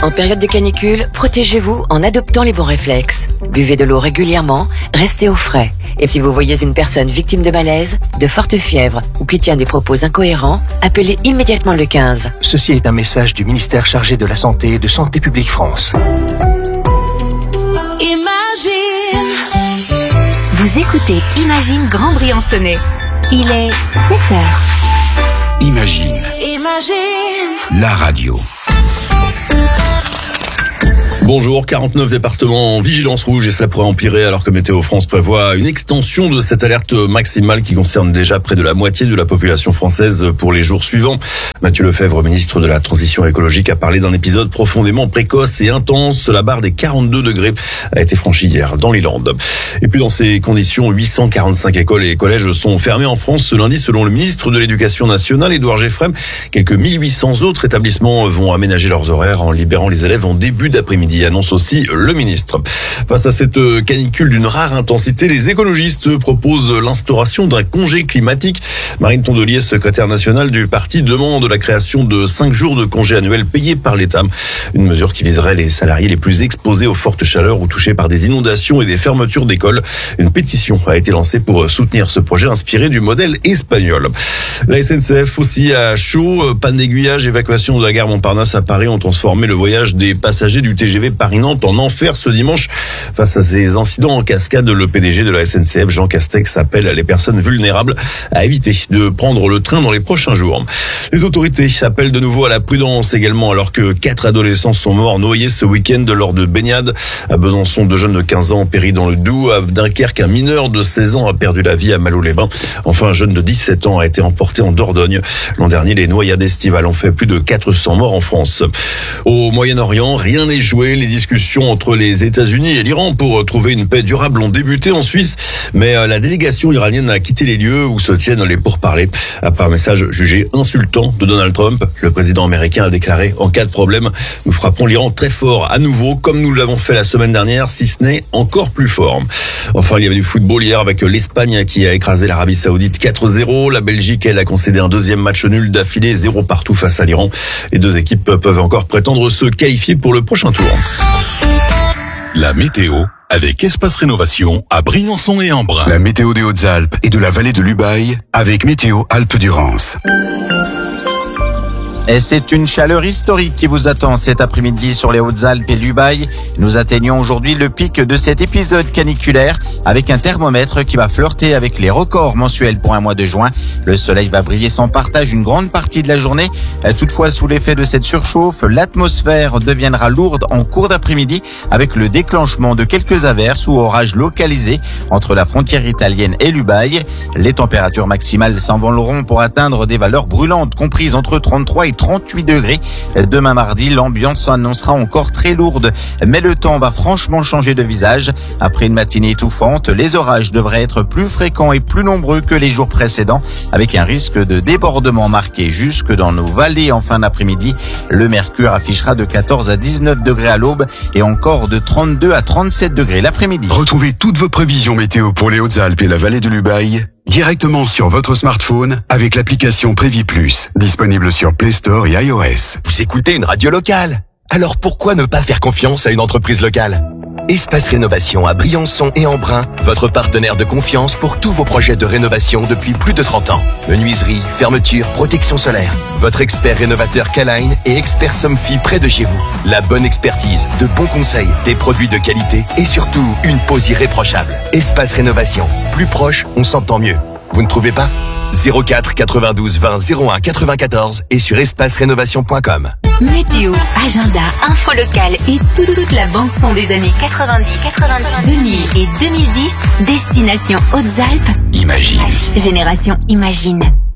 En période de canicule, protégez-vous en adoptant les bons réflexes. Buvez de l'eau régulièrement, restez au frais. Et si vous voyez une personne victime de malaise, de forte fièvre ou qui tient des propos incohérents, appelez immédiatement le 15. Ceci est un message du ministère chargé de la Santé et de Santé publique France. Imagine. Vous écoutez Imagine Grand Briançonnais. Il est 7h. Imagine. Imagine. La radio. Bonjour, 49 départements en vigilance rouge et cela pourrait empirer alors que Météo France prévoit une extension de cette alerte maximale qui concerne déjà près de la moitié de la population française pour les jours suivants. Mathieu Lefebvre, ministre de la Transition écologique, a parlé d'un épisode profondément précoce et intense. La barre des 42 degrés a été franchie hier dans les Landes. Et puis dans ces conditions, 845 écoles et collèges sont fermés en France ce lundi selon le ministre de l'Éducation nationale, Édouard Geffrem. Quelques 1800 autres établissements vont aménager leurs horaires en libérant les élèves en début d'après-midi, annonce aussi le ministre. Face à cette canicule d'une rare intensité, les écologistes proposent l'instauration d'un congé climatique. Marine Tondelier, secrétaire nationale du parti, demande la création de 5 jours de congés annuels payés par l'État. Une mesure qui viserait les salariés les plus exposés aux fortes chaleurs ou touchés par des inondations et des fermetures d'écoles. Une pétition a été lancée pour soutenir ce projet inspiré du modèle espagnol. La SNCF aussi à chaud, panne d'aiguillage, évacuation de la gare Montparnasse à Paris ont transformé le voyage des passagers du TGV Paris-Nantes en enfer ce dimanche. Face à ces incidents en cascade, le PDG de la SNCF, Jean Castex, appelle les personnes vulnérables à éviter de prendre le train dans les prochains jours. Les autorités appellent de nouveau à la prudence également alors que 4 adolescents sont morts noyés ce week-end lors de baignades. À Besançon, 2 jeunes de 15 ans ont péri dans le Doubs. À Dunkerque, un mineur de 16 ans a perdu la vie à Malo-les-Bains. Enfin, un jeune de 17 ans a été emporté en Dordogne. L'an dernier, les noyades estivales ont fait plus de 400 morts en France. Au Moyen-Orient, rien n'est joué. Les discussions entre les États-Unis et l'Iran pour trouver une paix durable ont débuté en Suisse, mais la délégation iranienne a quitté les lieux où se tiennent les pourparlers. Après un message jugé insultant de Donald Trump, le président américain a déclaré: en cas de problème, nous frapperons l'Iran très fort à nouveau, comme nous l'avons fait la semaine dernière, si ce n'est encore plus fort. Enfin, il y avait du football hier avec l'Espagne qui a écrasé l'Arabie Saoudite 4-0. La Belgique, elle, a concédé un deuxième match nul d'affilée, 0 partout face à l'Iran. Les deux équipes peuvent encore prétendre se qualifier pour le prochain tour. La météo avec Espace Rénovation à Briançon et Embrun. La météo des Hautes-Alpes et de la vallée de l'Ubaye avec Météo Alpes-Durance. Et c'est une chaleur historique qui vous attend cet après-midi sur les Hautes-Alpes et l'Ubaye. Nous atteignons aujourd'hui le pic de cet épisode caniculaire avec un thermomètre qui va flirter avec les records mensuels pour un mois de juin. Le soleil va briller sans partage une grande partie de la journée. Toutefois, sous l'effet de cette surchauffe, l'atmosphère deviendra lourde en cours d'après-midi avec le déclenchement de quelques averses ou orages localisés entre la frontière italienne et l'Ubaye. Les températures maximales s'envoleront pour atteindre des valeurs brûlantes comprises entre 33 et 38 degrés. Demain mardi, l'ambiance s'annoncera encore très lourde, mais le temps va franchement changer de visage. Après une matinée étouffante, les orages devraient être plus fréquents et plus nombreux que les jours précédents, avec un risque de débordement marqué jusque dans nos vallées en fin d'après-midi. Le mercure affichera de 14 à 19 degrés à l'aube et encore de 32 à 37 degrés l'après-midi. Retrouvez toutes vos prévisions météo pour les Hautes-Alpes et la vallée de l'Ubaye directement sur votre smartphone avec l'application Prévis Plus, disponible sur Play Store et iOS. Vous écoutez une radio locale, alors pourquoi ne pas faire confiance à une entreprise locale ? Espace Rénovation à Briançon et Embrun, votre partenaire de confiance pour tous vos projets de rénovation depuis plus de 30 ans. Menuiserie, fermeture, protection solaire. Votre expert rénovateur K-Line et expert Somfy près de chez vous. La bonne expertise, de bons conseils, des produits de qualité et surtout une pose irréprochable. Espace Rénovation, plus proche, on s'entend mieux. Vous ne trouvez pas ? 04 92 20 01 94 et sur espacerénovation.com. Météo, agenda, info locale et toute la bande-son des années 90, 2000 et 2010, destination Hautes-Alpes. Imagine. Génération Imagine.